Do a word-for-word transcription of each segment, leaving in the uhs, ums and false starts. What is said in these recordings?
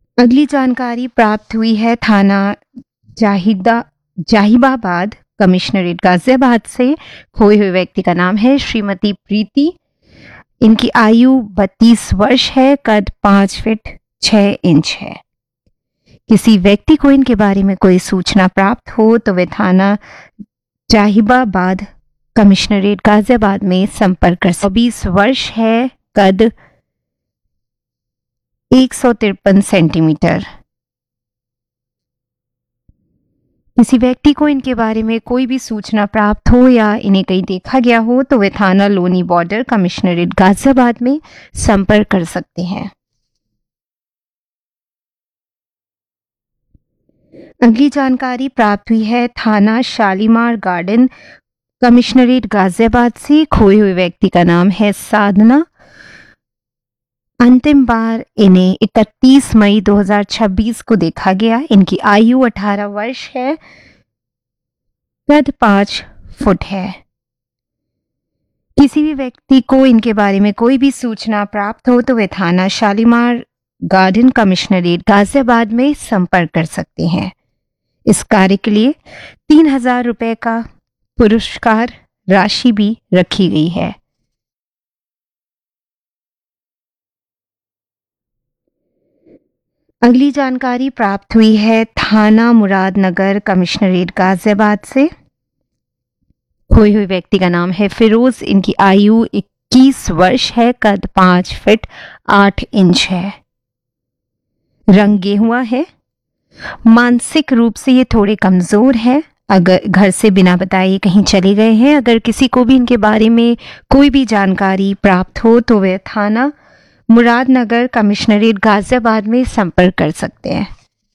अगली जानकारी प्राप्त हुई है थाना जाहिदा जाहिबाबाद कमिश्नरेट गाजियाबाद से। खोए हुए व्यक्ति का नाम है श्रीमती प्रीति। इनकी आयु बत्तीस वर्ष है, कद पांच फीट छह इंच है। किसी व्यक्ति को इनके बारे में कोई सूचना प्राप्त हो तो वे थाना जाहिबाबाद कमिश्नरेट गाजियाबाद में संपर्क कर सकते। चौबीस वर्ष है, कद एक सौ तिरपन सेंटीमीटर। किसी व्यक्ति को इनके बारे में कोई भी सूचना प्राप्त हो या इन्हें कहीं देखा गया हो तो वे थाना लोनी बॉर्डर कमिश्नरेट गाजियाबाद में संपर्क कर सकते हैं। अगली जानकारी प्राप्त हुई है थाना शालीमार गार्डन कमिश्नरेट गाजियाबाद से। खोए हुए व्यक्ति का नाम है साधना। अंतिम बार इन्हें इकतीस मई दो हज़ार छब्बीस को देखा गया। इनकी आयु अठारह वर्ष है, कद पांच फुट है। किसी भी व्यक्ति को इनके बारे में कोई भी सूचना प्राप्त हो तो वे थाना शालीमार गार्डन कमिश्नरेट गाजियाबाद में संपर्क कर सकते हैं। इस कार्य के लिए तीन हजार रुपए का पुरस्कार राशि भी रखी गई है। अगली जानकारी प्राप्त हुई है थाना मुरादनगर कमिश्नरेट गाजियाबाद से। खोए हुए व्यक्ति का नाम है फिरोज। इनकी आयु इक्कीस वर्ष है, कद पांच फीट आठ इंच है। रंग गेहुआ है। मानसिक रूप से ये थोड़े कमजोर है। अगर घर से बिना बताए कहीं चले गए हैं। अगर किसी को भी इनके बारे में कोई भी जानकारी प्राप्त हो तो वे थाना मुरादनगर कमिश्नरेट गाजियाबाद में संपर्क कर सकते हैं।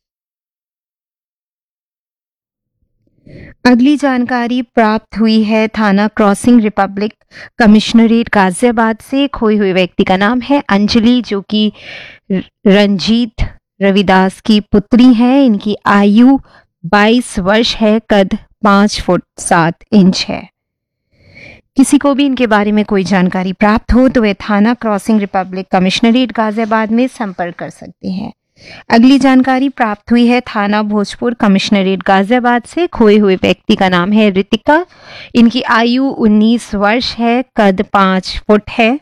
अगली जानकारी प्राप्त हुई है थाना क्रॉसिंग रिपब्लिक कमिश्नरेट गाजियाबाद से। खोए हुए व्यक्ति का नाम है अंजलि, जो कि रंजीत रविदास की पुत्री है। इनकी आयु बाईस वर्ष है, कद पांच फुट सात इंच है। किसी को भी इनके बारे में कोई जानकारी प्राप्त हो तो वे थाना क्रॉसिंग रिपब्लिक कमिश्नरेट गाजियाबाद में संपर्क कर सकते हैं। अगली जानकारी प्राप्त हुई है थाना भोजपुर कमिश्नरेट गाजियाबाद से। खोए हुए व्यक्ति का नाम है रितिका। इनकी आयु उन्नीस वर्ष है, कद पांच फुट है।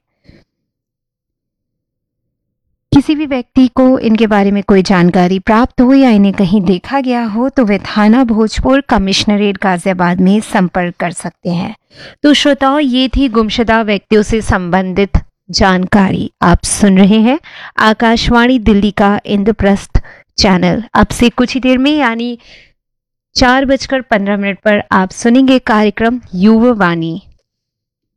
किसी भी व्यक्ति को इनके बारे में कोई जानकारी प्राप्त हो या इन्हें कहीं देखा गया हो तो वे थाना भोजपुर कमिश्नरेट गाजियाबाद में संपर्क कर सकते हैं। तो श्रोताओं, ये थी गुमशुदा व्यक्तियों से संबंधित जानकारी। आप सुन रहे हैं आकाशवाणी दिल्ली का इंद्रप्रस्थ चैनल। अब से कुछ ही देर में यानी चार बजकर पंद्रह मिनट पर आप सुनेंगे कार्यक्रम युवा वाणी।